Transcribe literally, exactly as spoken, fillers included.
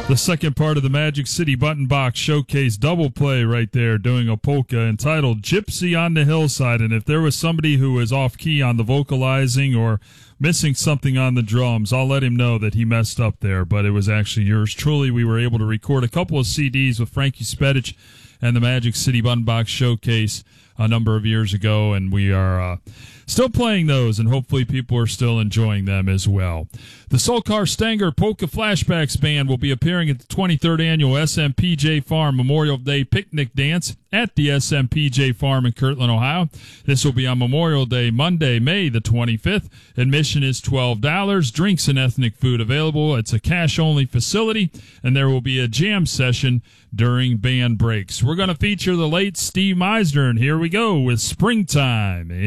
The second part of the Magic City Button Box Showcase double play right there, doing a polka entitled Gypsy on the Hillside. And if there was somebody who was off key on the vocalizing or missing something on the drums, I'll let him know that he messed up there. But it was actually yours truly. We were able to record a couple of C Ds with Frankie Spedich and the Magic City Button Box Showcase a number of years ago, and we are uh, still playing those, and hopefully people are still enjoying them as well. The Solkar Stanger Polka Flashbacks Band will be appearing at the twenty-third Annual S M P J Farm Memorial Day Picnic Dance at the S M P J Farm in Kirtland, Ohio. This will be on Memorial Day, Monday, May the twenty-fifth. Admission is twelve dollars. Drinks and ethnic food available. It's a cash-only facility, and there will be a jam session during band breaks. We're going to feature the late Steve Meisner, and here we go with Springtime